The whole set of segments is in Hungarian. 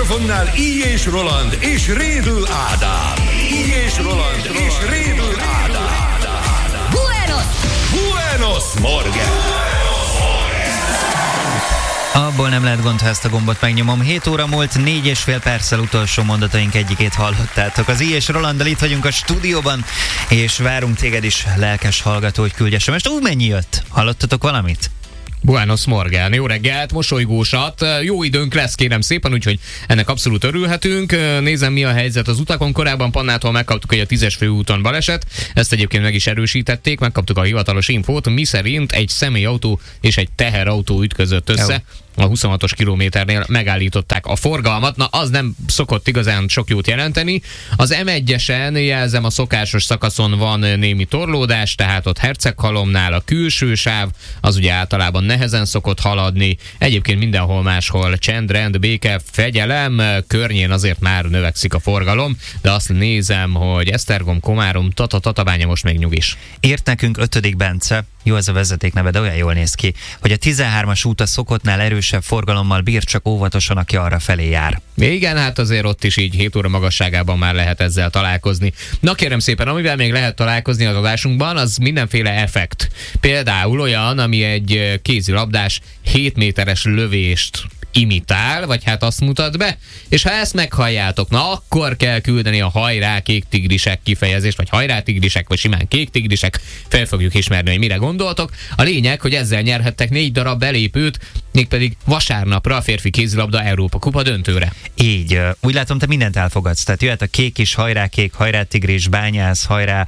mikrofonnál Így és Roland és Rédl Ádám. Így és Roland és Rédl Ádám. Buenos Morgen! Abból nem lehet gond, ha ezt a gombot megnyomom. 7 óra múlt, 4,5 perccel utolsó mondataink egyikét hallottátok. Az Így és Rolanddal itt vagyunk a stúdióban, és várunk téged is, lelkes hallgató, hogy küldj SMS-t. Mennyi jött? Hallottatok valamit? Buenos Morgen, jó reggelt, mosolygósat, jó időnk lesz kérem szépen, úgyhogy ennek abszolút örülhetünk. Nézem, mi a helyzet az utakon. Korábban Pannától megkaptuk, hogy a 10-es főúton baleset, ezt egyébként meg is erősítették, megkaptuk a hivatalos infót, miszerint egy személyautó és egy teherautó ütközött össze. A 26-os kilométernél megállították a forgalmat, na az nem szokott igazán sok jót jelenteni. Az M1-esen, jelzem, a szokásos szakaszon van némi torlódás, tehát ott Herceghalomnál a külső sáv, az ugye általában nehezen szokott haladni. Egyébként mindenhol máshol csend, rend, béke, fegyelem, környén azért már növekszik a forgalom, de azt nézem, hogy Esztergom, Komárom, Tatabánya most még nyugis. Írt nekünk 5. Bence, jó ez a vezetékneve, de olyan jól néz ki, hogy a 13-as út a szokottnál erősebb forgalommal bír, csak óvatosan, aki arra felé jár. Igen, hát azért ott is így 7 óra magasságában már lehet ezzel találkozni. Na kérem szépen, amivel még lehet találkozni az adásunkban, az mindenféle effekt. Például olyan, ami egy kézilabdás 7 méteres lövést imitál, vagy hát azt mutat be, és ha ezt meghalljátok, na akkor kell küldeni a hajrá kék tigrisek kifejezést, vagy hajrá tigrisek, vagy simán kék tigrisek, fel fogjuk ismerni, hogy mire gondoltok. A lényeg, hogy ezzel nyerhettek 4 darab belépőt, mégpedig vasárnapra a férfi kézilabda Európa Kupa döntőre. Így, úgy látom, te mindent elfogadsz, tehát jöhet a kék is, hajrá kék, hajrá tigris, bányász, hajrá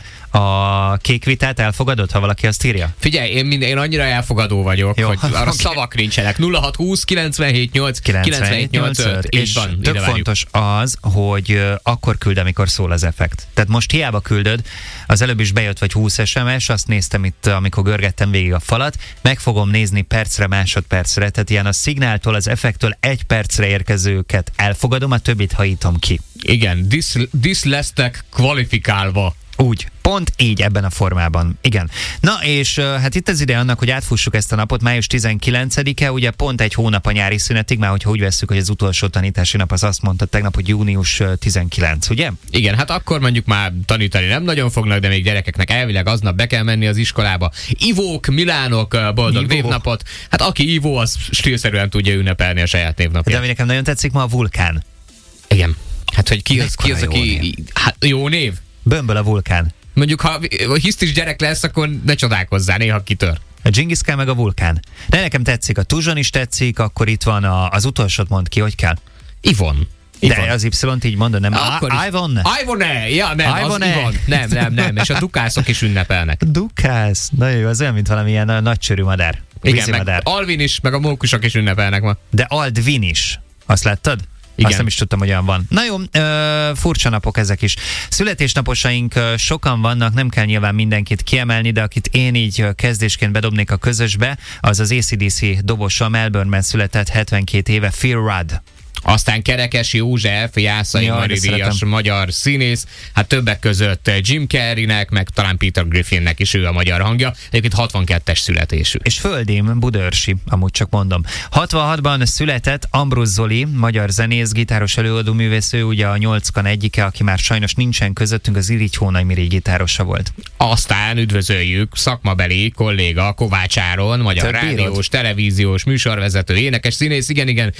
a kék vitát, elfogadod, ha valaki azt írja? Figyelj, én annyira elfogadó vagyok, jó, hogy arra okay. Szavak nincsenek. 0620 97 8 97 85. És van, tök fontos az, hogy akkor küld, amikor szól az effekt. Tehát most hiába küldöd, az előbb is bejött vagy 20 SMS, azt néztem itt, amikor görgettem végig a falat, meg fogom nézni percre, másodpercre, tehát ilyen a szignáltól, az effekttől 1 percre érkezőket elfogadom, a többit hajítom ki. Igen, dis lesztek kvalifikálva. Úgy. Pont így ebben a formában. Igen. Na és hát itt az ideje annak, hogy átfussuk ezt a napot, május 19-e, ugye pont egy hónap a nyári szünetig, már hogyha úgy vesszük, hogy az utolsó tanítási nap, az azt mondta tegnap, hogy június 19, ugye? Igen, hát akkor mondjuk már tanítani nem nagyon fognak, de még gyerekeknek elvileg aznap be kell menni az iskolába. Ivók, Milánok, boldog névnapot. Hát aki ivó, az stílszerűen tudja ünnepelni a saját névnapját. De ami nekem nagyon tetszik ma, a vulkán. Igen. Hát hogy ki az aki... Hát jó név? Bömböl a vulkán. Mondjuk, ha hisztis gyerek lesz, akkor ne csodálkozzál, néha kitör. A Genghis Khan meg a vulkán. De nekem tetszik, a Tuzson is tetszik, akkor itt van az utolsót, mond ki, hogy kell? Ivon. De az Y-t így mondod, nem? Ivon? Ivone! Ja, nem, Ivone. Az Ivon. Nem. És a dukászok is ünnepelnek. Dukász? Nagyon jó, az olyan, mint valamilyen nagycsörű madár. Igen, meg Alvin is, meg a mókusok is ünnepelnek ma. De Aldvin is. Azt láttad? Igen. Azt nem is tudtam, hogy olyan van. Na jó, furcsa napok ezek is. Születésnaposaink sokan vannak, nem kell nyilván mindenkit kiemelni, de akit én így kezdésként bedobnék a közösbe, az az AC/DC dobosa, Melbourneben született 72 éve, Phil Rudd. Aztán Kerekes József, Jászai Mari-díjas magyar színész, hát többek között Jim Carreynek, meg talán Peter Griffinnek is ő a magyar hangja, egyébként 62-es születésű. És földém budaörsi, amúgy csak mondom. 66-ban született Ambrus Zoli, magyar zenész, gitáros, előadó művész, ő ugye a 8-kan egyike, aki már sajnos nincsen közöttünk, az Irigy Hónai Mirigy gitárosa volt. Aztán üdvözöljük szakmabeli kolléga Kovács Áron, magyar rádiós, televíziós, műsorvezető, énekes, színész, igen,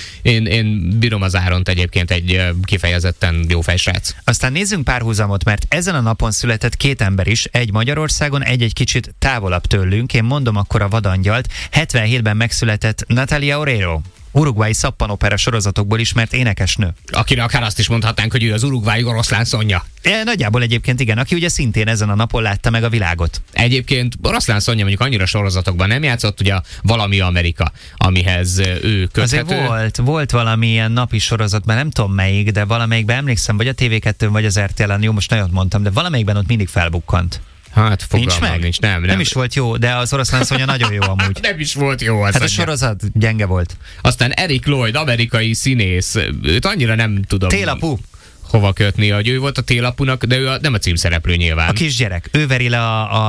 én bírom az Áront, egyébként egy kifejezetten jó fejsrác. Aztán nézzünk párhuzamot, mert ezen a napon született 2 ember is, egy Magyarországon, egy kicsit távolabb tőlünk. Én mondom akkor a vadangyalt. 77-ben megszületett Natalia Oreiro, uruguayi szappanopera sorozatokból ismert énekesnő. Akire akár azt is mondhatnánk, hogy ő az uruguayi Oroszlán Szonya. Nagyjából egyébként igen, aki ugye szintén ezen a napon látta meg a világot. Egyébként Oroszlán Szonya mondjuk annyira sorozatokban nem játszott, ugye Valami Amerika, amihez ő köthető. Azért volt valami ilyen napi sorozatban, nem tudom melyik, de valamelyikben emlékszem, vagy a TV2-n, vagy az RTL-en, jó, most nagyon mondtam, de valamelyikben ott mindig felbukkant. Hát fogalmam nincs. Nem is volt jó, de az Oroszlán Szonya nagyon jó amúgy. Nem is volt jó az. Hát a sorozat gyenge volt. Aztán Eric Lloyd, amerikai színész, őt annyira nem tudom. Télapu. Hova kötni, hogy ő volt a Télapunak, de ő nem a címszereplő nyilván. A kisgyerek. Ő veri le a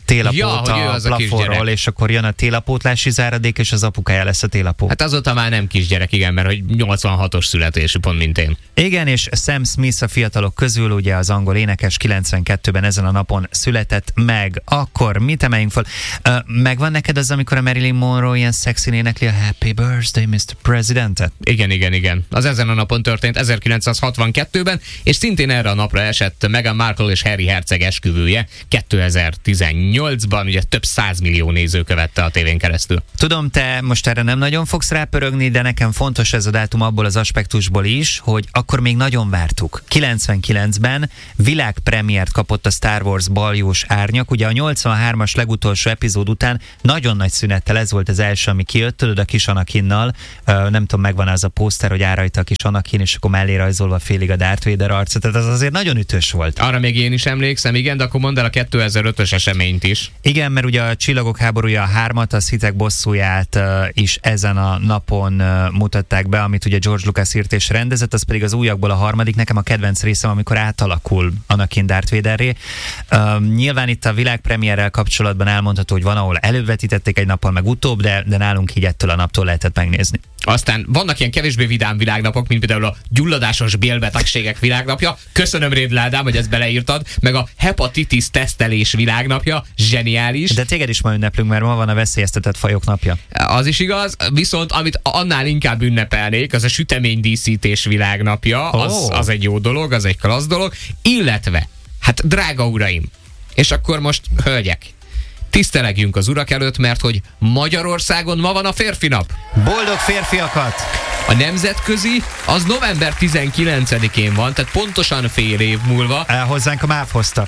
télapót hogy ő a az a plafonról, kisgyerek. és akkor jön a télapótlási záradék, és az apukája lesz a télapó. Hát azóta már nem kisgyerek, igen, mert hogy 86-os születésű, pont mint én. Igen, és Sam Smith a fiatalok közül, ugye az angol énekes 92-ben ezen a napon született meg. Akkor mit emeljünk fel? Megvan neked az, amikor a Marilyn Monroe ilyen szexin énekli a Happy Birthday, Mr. President-et? Igen. Az ezen a napon történt 1962-ben, és szintén erre a napra esett Meghan Markle és Harry herceg esküvője 2018-ban, ugye több 100 millió néző követte a tévén keresztül. Tudom, te most erre nem nagyon fogsz rápörögni, de nekem fontos ez a dátum abból az aspektusból is, hogy akkor még nagyon vártuk. 99-ben világpremiért kapott a Star Wars Baljós árnyak, ugye a 83-as legutolsó epizód után nagyon nagy szünettel ez volt az első, ami kijött, tudod, a kis Anakinnal, nem tudom, megvan az a pószter, hogy áll rajta a kis Anakin, és akkor mellé rajzolva félig a Darth Vader arca, tehát az azért nagyon ütős volt. Arra még én is emlékszem, igen, de akkor mondd el a 2005-ös eseményt is. Igen, mert ugye a Csillagok háborúja a 3-at, a Sithek bosszúját is ezen a napon mutatták be, amit ugye George Lucas írt és rendezett, az pedig az újakból a harmadik, nekem a kedvenc részem, amikor átalakul Anakin Darth Vaderré. Nyilván itt a világpremierrel kapcsolatban elmondható, hogy van, ahol elővetítették egy nappal, meg utóbb, de nálunk így ettől a naptól lehetett megnézni. Aztán vannak ilyen kevésbé vidám világnapok, mint például a gyulladásos bélbetegségek világnapja. Köszönöm, Rédl Ádám, hogy ezt beleírtad. Meg a hepatitis tesztelés világnapja. Zseniális. De téged is ma ünneplünk, mert ma van a veszélyeztetett fajok napja. Az is igaz, viszont amit annál inkább ünnepelnék, az a süteménydíszítés világnapja. Az egy jó dolog, az egy klassz dolog. Illetve, hát drága uraim, és akkor most hölgyek, tisztelegjünk az urak előtt, mert hogy Magyarországon ma van a férfi nap. Boldog férfiakat! A nemzetközi az november 19-én van, tehát pontosan fél év múlva. Hozzánk a MÁV hozta.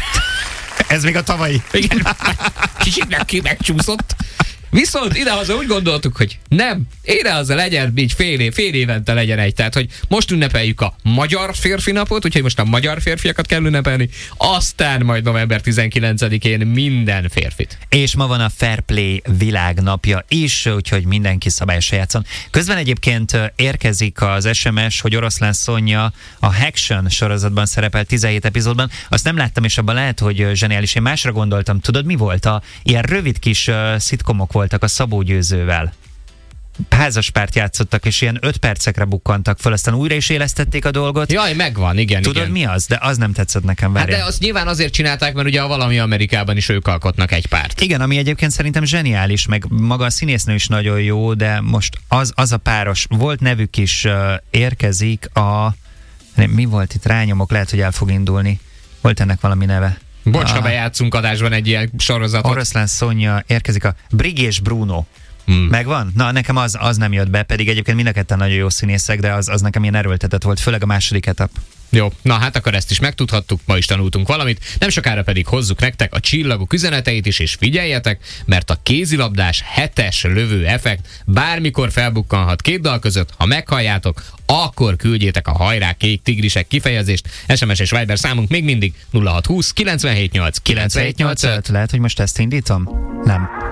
Ez még a tavalyi. Igen, kicsit megcsúszott. Viszont idehaza úgy gondoltuk, hogy nem, idehaza legyen, így fél évente legyen egy. Tehát, hogy most ünnepeljük a magyar férfi napot, úgyhogy most a magyar férfiakat kell ünnepelni, aztán majd november 19-én minden férfit. És ma van a Fair Play világnapja is, úgyhogy mindenki szabályosan játszon. Közben egyébként érkezik az SMS, hogy Oroszlán Szonya a Haction sorozatban szerepel 17 epizódban. Azt nem láttam, és abban lehet, hogy zseniális. Én másra gondoltam. Tudod, mi volt? Ilyen rövid kis szitkomok voltak a Szabó Győzővel. Házaspárt játszottak, és ilyen 5 percekre bukkantak föl, aztán újra is élesztették a dolgot. Jaj, megvan, igen. Tudod, igen. mi az? De az nem tetszett nekem, várjál. Hát de azt nyilván azért csinálták, mert ugye a Valami Amerikában is ők alkotnak egy párt. Igen, ami egyébként szerintem zseniális, meg maga a színésznő is nagyon jó, de most az a páros, volt nevük is, érkezik a... Mi volt itt? Rányomok, lehet, hogy el fog indulni. Volt ennek valami neve. Bocs, ha bejátszunk adásban egy ilyen sorozatot. Oroszlán Szonya, érkezik a Brigés Bruno. Megvan? Na, nekem az nem jött be, pedig egyébként mind a ketten nagyon jó színészek, de az nekem ilyen erőltetett volt, főleg a második etap. Jó, na hát akkor ezt is megtudhattuk, ma is tanultunk valamit, nem sokára pedig hozzuk nektek a csillagok üzeneteit is, és figyeljetek, mert a kézilabdás 7-es lövő effekt bármikor felbukkanhat két dal között, ha meghalljátok, akkor küldjétek a hajrá kék tigrisek kifejezést. SMS és Viber számunk még mindig 0620 978 978. Lehet, hogy most ezt indítom? Nem.